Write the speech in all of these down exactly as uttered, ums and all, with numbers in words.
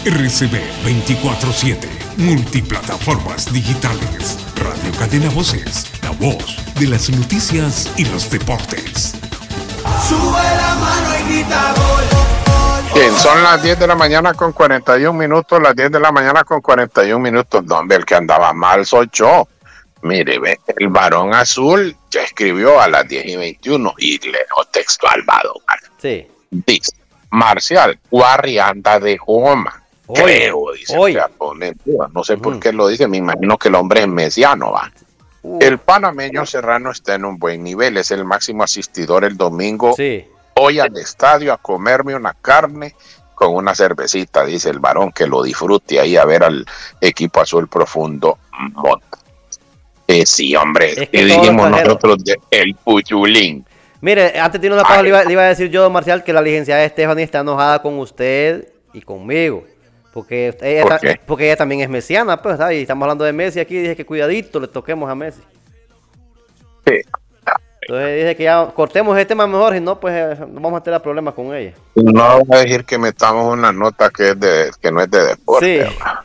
R C B veinticuatro siete, multiplataformas digitales, Radio Cadena Voces, la voz de las noticias y los deportes. Sube la mano y grita gol. Bien, son las diez de la mañana con cuarenta y un minutos, las diez de la mañana con cuarenta y un minutos, donde el que andaba mal soy yo. Mire, ve, el varón azul ya escribió a las diez y veintiuno y leo textual, Vado. Sí. Dice, Marcial, Guarri anda de goma. Oye, Creo, dice. oye. No sé por Ujú. qué lo dice, me imagino que el hombre es mesiano, va. Uh, El panameño Serrano está en un buen nivel, es el máximo asistidor el domingo. sí. Voy al estadio a comerme una carne con una cervecita, dice el varón, que lo disfrute ahí a ver al equipo azul profundo. Monta. Eh, sí, hombre, Es que que todos dijimos los extranjeros- nosotros de el Puyulín. Mire, antes de irnos a la pausa, Ay. le iba, le iba a decir yo, Marcial, que la licenciada Stephanie está enojada con usted y conmigo. Porque ella, ¿Por ta- qué? porque ella también es mesiana, pues, ¿sabes? Y estamos hablando de Messi aquí, dije que cuidadito le toquemos a Messi. Sí. Entonces dije que ya cortemos este tema mejor, si no, pues eh, no vamos a tener problemas con ella. No voy a decir que metamos una nota que es de que no es de deporte.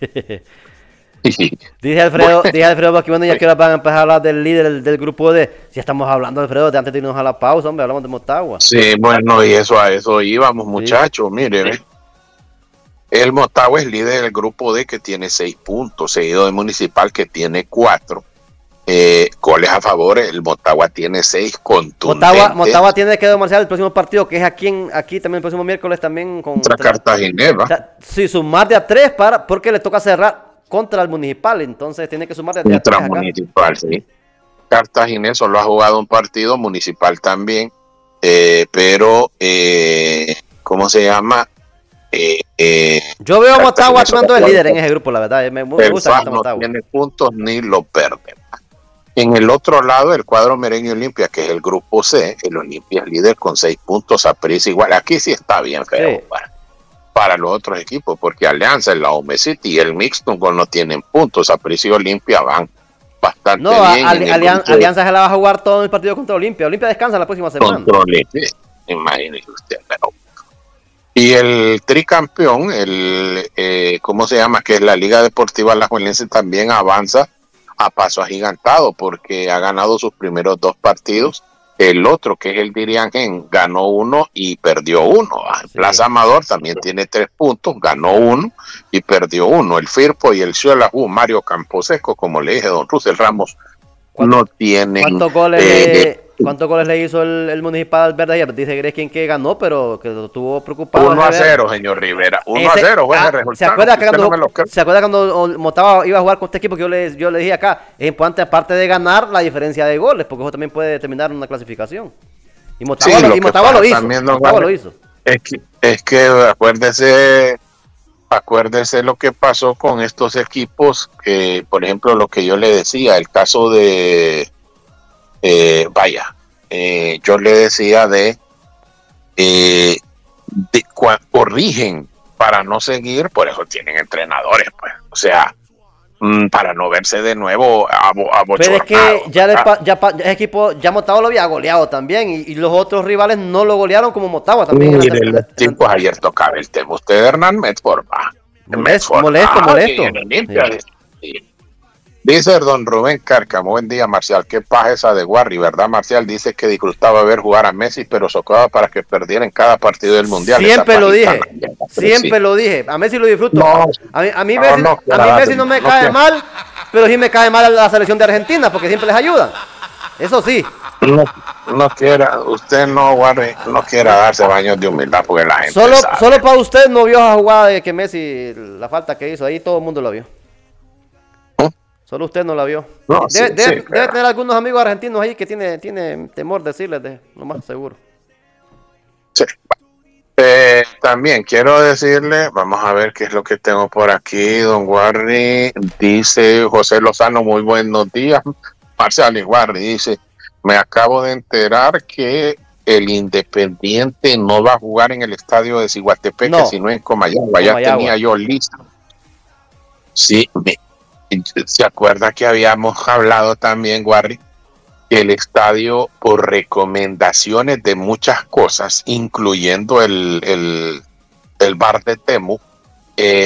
Sí. Sí. Dice Alfredo, dice Alfredo aquí, bueno, ya que ahora van a empezar a hablar del líder del, del grupo D. Si estamos hablando, Alfredo, de antes de irnos a la pausa, hombre, hablamos de Motagua. Sí, bueno, y eso a eso íbamos, muchachos. Mire, ve. El Motagua es líder del grupo D, que tiene seis puntos, seguido de Municipal, que tiene cuatro. Eh, goles a favor, el Motagua tiene seis contundentes. Motagua, Motagua tiene que Marcial el próximo partido, que es aquí en, aquí también el próximo miércoles también contra Cartagena. O sea, sí, sumar de a tres para, porque le toca cerrar contra el Municipal, entonces tiene que sumar de a tres Contra acá. Municipal, sí. Cartagena solo ha jugado un partido, Municipal también, eh, pero, eh, ¿cómo se llama? Eh, eh, Yo veo a Cartagena Motagua solo tomando el ha líder jugado- en ese grupo, la verdad, me, me El gusta F A que S está no Motagua. tiene puntos ni lo pierde. En el otro lado, el cuadro merengue Olimpia, que es el grupo C, el Olimpia es líder con seis puntos, Saprissa igual. Aquí sí está bien feo Sí. para, para los otros equipos, porque Alianza, el Aume City y el Mixto no tienen puntos. Saprissa y Olimpia van bastante No, a- bien. Ali- en el Alian- grupo Alianza se la va a jugar todo el partido contra Olimpia. Olimpia descansa la próxima semana. contra Olimpia. Imagínese usted, pero... Y el tricampeón, el eh, ¿cómo se llama? Que es la Liga Deportiva Alajuelense, también avanza a paso agigantado porque ha ganado sus primeros dos partidos. El otro, que es el Diriangén, ganó uno y perdió uno. Sí. Plaza Amador también tiene tres puntos, ganó uno y perdió uno. El Firpo y el Xelajú, Mario Camposeco, como le dije, don Rusel Ramos, ¿Cuánto- no tienen... ¿Cuántos goles, eh, le, ¿Cuántos goles le hizo el, el Municipal al Verde ayer? Dice Gresquín que ganó, pero que lo tuvo preocupado. uno a ese Verde. cero, señor Rivera. uno a Ese- cero fue ah, ese ¿Se resultado. acuerda, que Usted cuando, no me lo cree. ¿Se acuerda cuando Motagua iba a jugar con este equipo que yo le, yo le dije acá? Es importante, aparte de ganar, la diferencia de goles, porque eso también puede determinar una clasificación. Y Motagua, Sí, lo, lo y que Motagua pasa lo hizo. también, don Motagua lo Juan, hizo. Es que, es que acuérdese, acuérdese lo que pasó con estos equipos, que por ejemplo lo que yo le decía, el caso de, eh, vaya, eh, yo le decía de, eh, de cua- corrigen para no seguir, por eso tienen entrenadores, pues, o sea, mm, para no verse de nuevo abo- Pero es que abochornados, ya, ¿verdad? el, pa- ya, pa- ya ese equipo, ya Motagua lo había goleado también, y, y los otros rivales no lo golearon como Motagua también. en la Mire, ter- los tipos ayer tocaba el tema. Usted, Hernán Medford, va. Molesto, Medford, molesto, ah, molesto. y en Olimpia, Sí. sí. Dice don Rubén Cárcamo, buen día, Marcial. Qué paja esa de Guarri, ¿verdad, Marcial? Dice que disfrutaba ver jugar a Messi, pero socaba para que perdiera en cada partido del Mundial. Siempre Esa lo pajita, dije, no, pero siempre sí. lo dije. A Messi lo disfruto. No, a mí, a mí no, Messi, no a quiera mí dar- Messi no me no cae quiera. mal, pero sí me cae mal la selección de Argentina, porque siempre les ayudan. Eso sí. No, no quiera, usted no, Guarri, no quiera darse baños de humildad porque la gente Solo, sabe. solo para usted no vio esa jugada de que Messi, la falta que hizo ahí, todo el mundo la vio. ¿Eh? Solo usted no la vio. No, debe, sí, debe- sí, debe claro. tener algunos amigos argentinos ahí que tiene, tiene temor de decirles, de, lo más seguro. Sí. Eh, también quiero decirle, vamos a ver qué es lo que tengo por aquí, don Guarri. Dice José Lozano, muy buenos días. Marcial y Guarri dice, me acabo de enterar que el Independiente no va a jugar en el estadio de Ciguatepeque, No. sino en Comayagua. Ya Comayagua. tenía yo listo. Sí, me- se acuerda que habíamos hablado también, Guarri, que el estadio, por recomendaciones de muchas cosas, incluyendo el, el, el bar de Temu, eh,